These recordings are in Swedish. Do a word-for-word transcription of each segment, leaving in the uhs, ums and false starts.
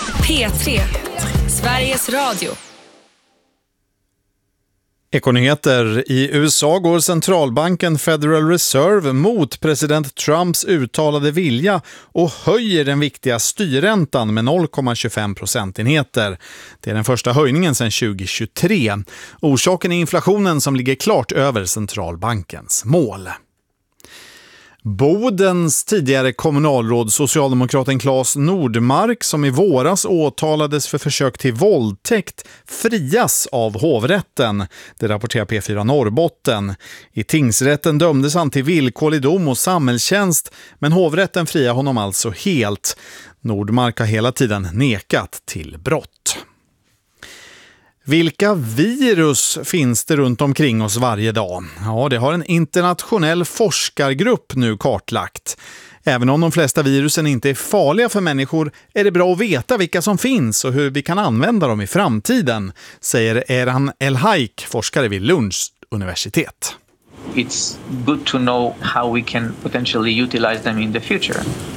P tre, Sveriges Radio. Ekonyheter. I U S A går centralbanken Federal Reserve mot president Trumps uttalade vilja och höjer den viktiga styrräntan med noll komma tjugofem procentenheter. Det är den första höjningen sedan tjugohundratjugotre. Orsaken är inflationen som ligger klart över centralbankens mål. Bodens tidigare kommunalråd socialdemokraten Claes Nordmark, som i våras åtalades för försök till våldtäkt, frias av hovrätten. Det rapporterar P fyra Norrbotten. I tingsrätten dömdes han till villkorlig dom och samhällstjänst, men hovrätten friar honom alltså helt. Nordmark har hela tiden nekat till brott. Vilka virus finns det runt omkring oss varje dag? Ja, det har en internationell forskargrupp nu kartlagt. Även om de flesta virusen inte är farliga för människor är det bra att veta vilka som finns och hur vi kan använda dem i framtiden, säger Erhan El-Haik, forskare vid Lunds universitet. It's good to know how we can potentially utilize them in the future.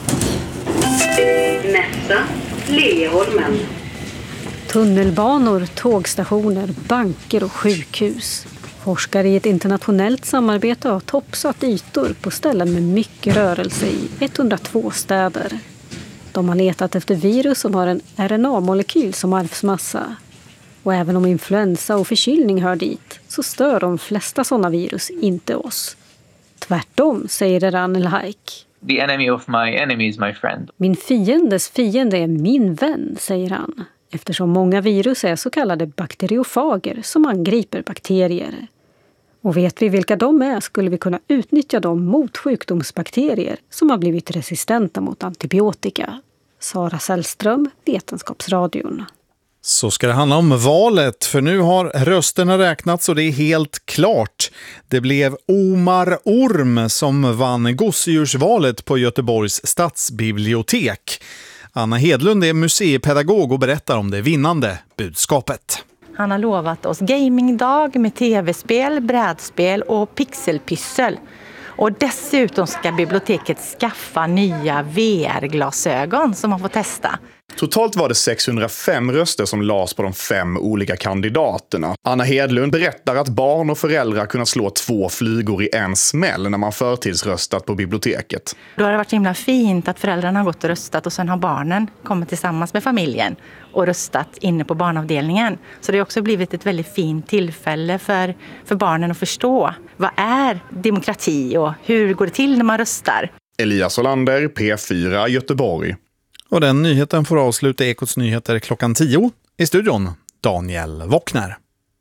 Nästa, Liljeholmen. Tunnelbanor, tågstationer, banker och sjukhus. Forskare i ett internationellt samarbete har toppsatt ytor på ställen med mycket rörelse i etthundratvå städer. De har letat efter virus som har en R N A-molekyl som arvsmassa. Och även om influensa och förkylning hör dit så stör de flesta sådana virus inte oss. Tvärtom, säger Erhan El-Haik. The enemy of my enemy is my friend. Min fiendes fiende är min vän, säger han. Eftersom många virus är så kallade bakteriofager som angriper bakterier. Och vet vi vilka de är skulle vi kunna utnyttja dem mot sjukdomsbakterier som har blivit resistenta mot antibiotika. Sara Sällström, Vetenskapsradion. Så ska det handla om valet, för nu har rösterna räknats och det är helt klart. Det blev Omar Orm som vann gosedjursvalet på Göteborgs stadsbibliotek. Anna Hedlund är museipedagog och berättar om det vinnande budskapet. Han har lovat oss gamingdag med tv-spel, brädspel och pixelpyssel. Och dessutom ska biblioteket skaffa nya V R-glasögon som man får testa. Totalt var det sexhundrafem röster som lades på de fem olika kandidaterna. Anna Hedlund berättar att barn och föräldrar kunnat slå två flygor i en smäll när man förtidsröstat på biblioteket. Då har det varit så himla fint att föräldrarna har gått och röstat och sen har barnen kommit tillsammans med familjen och röstat inne på barnavdelningen. Så det har också blivit ett väldigt fint tillfälle för, för barnen att förstå vad är demokrati och hur går det till när man röstar. Elias Olander, P fyra, Göteborg. Och den nyheten får avsluta Ekots nyheter klockan tio. I studion, Daniel Wockner.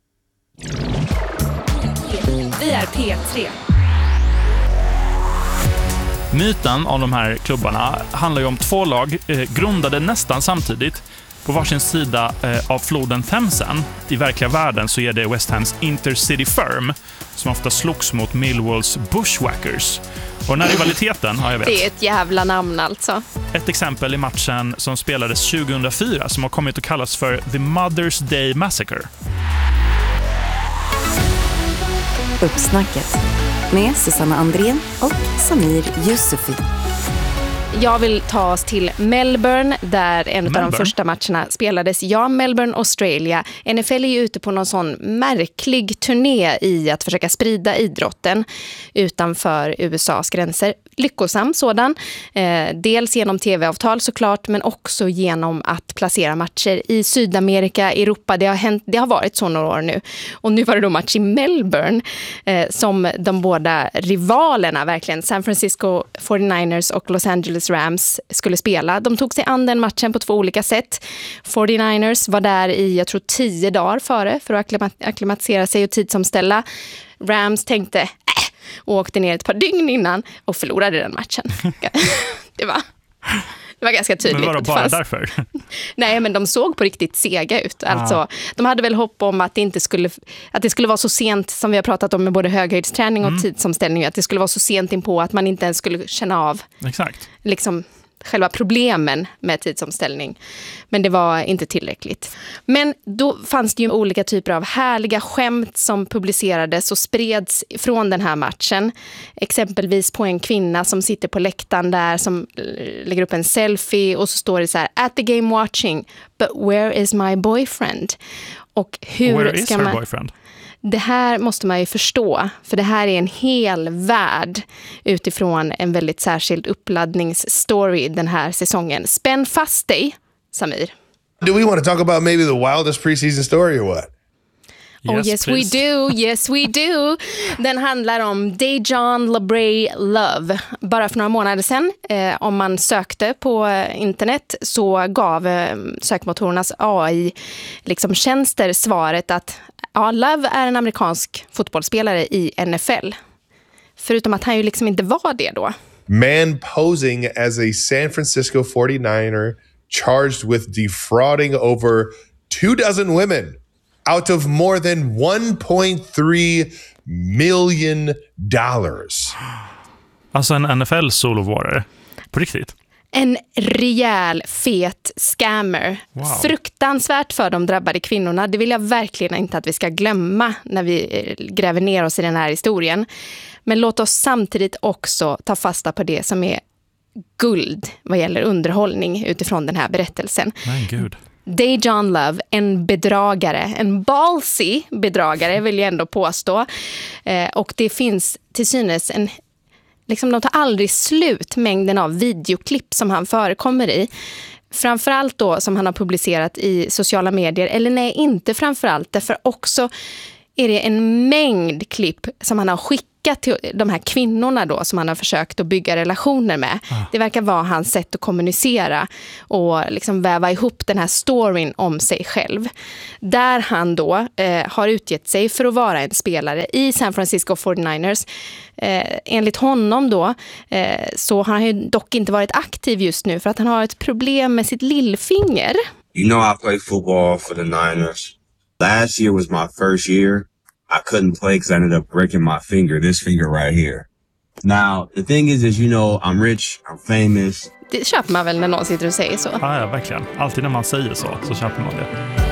Vi är P tre. Myten av de här klubbarna handlar ju om två lag eh, grundade nästan samtidigt på varsin sida eh, av floden Themsen. I verkliga världen så är det West Hams Intercity Firm som ofta slogs mot Millwalls Bushwhackers. Och den här rivaliteten, ja, jag vet. Det är ett jävla namn alltså. Ett exempel i matchen som spelades tjugohundrafyra som har kommit att kallas för The Mother's Day Massacre. Uppsnacket med Susanna Andrén och Samir Yusufi. Jag vill ta oss till Melbourne där en Melbourne. av de första matcherna spelades. Ja, Melbourne, Australia. N F L är ju ute på någon sån märklig turné i att försöka sprida idrotten utanför U S A:s gränser. Lyckosam sådan. Eh, dels genom tv-avtal såklart, men också genom att placera matcher i Sydamerika, Europa. Det har, hänt, det har varit så några år nu. Och nu var det då match i Melbourne eh, som de båda rivalerna, verkligen San Francisco fyrtionioers och Los Angeles Rams skulle spela. De tog sig an den matchen på två olika sätt. fyrtionioers var där i, jag tror, tio dagar före för att akklimat- akklimatisera sig och tidsomställa. Rams tänkte äh, och åkte ner ett par dygn innan och förlorade den matchen. det var... Det var ganska tydligt. Men var det bara fanns... därför? Nej, men de såg på riktigt sega ut. Alltså, ah. De hade väl hopp om att det inte skulle att det skulle vara så sent som vi har pratat om med både höghöjdsträning och mm. tidsomställning. Att det skulle vara så sent in på att man inte ens skulle känna av Exakt. liksom själva problemen med tidsomställning. Men det var inte tillräckligt. Men då fanns det ju olika typer av härliga skämt som publicerades och spreds från den här matchen. Exempelvis på en kvinna som sitter på läktaren där som lägger upp en selfie och så står det så här: at the game watching, but where is my boyfriend? Och hur where is ska her man... boyfriend? Det här måste man ju förstå, för det här är en hel värld utifrån en väldigt särskild uppladdningsstory den här säsongen. Spänn fast dig, Samir. Do we want to talk about maybe the wildest preseason story or what? Oh yes, yes we do, yes we do. Den handlar om Dejan Labray Love. Bara för några månader sedan, eh, om man sökte på internet så gav eh, sökmotorernas A I liksom tjänster svaret att ja, Love är en amerikansk fotbollsspelare i N F L. Förutom att han ju liksom inte var det då. Man posing as a San Francisco forty-niner charged with defrauding over two dozen women out of more than one point three million dollars. Alltså en N F L-solovarare. På riktigt? En rejäl, fet scammer. Wow. Fruktansvärt för de drabbade kvinnorna. Det vill jag verkligen inte att vi ska glömma när vi gräver ner oss i den här historien. Men låt oss samtidigt också ta fasta på det som är guld vad gäller underhållning utifrån den här berättelsen. Men gud. Dejan Love, en bedragare, en ballsy bedragare vill jag ändå påstå. Eh, och det finns till synes en, liksom de tar aldrig slut mängden av videoklipp som han förekommer i. Framförallt då som han har publicerat i sociala medier, eller nej, inte framförallt, därför också är det en mängd klipp som han har skickat till de här kvinnorna då som han har försökt att bygga relationer med. Ah. Det verkar vara hans sätt att kommunicera och liksom väva ihop den här storyn om sig själv. Där han då eh, har utgett sig för att vara en spelare i San Francisco forty-niners. Eh, enligt honom då eh, så har han ju dock inte varit aktiv just nu för att han har ett problem med sitt lillfinger. You know I play football for the Niners. Last year was my first year. I couldn't play because I ended up breaking my finger, this finger right here. Now, the thing is, is you know, I'm rich, I'm famous. Det köper man väl när någon sitter och säger så? Ja, ja, verkligen. Alltid när man säger så, så köper man det.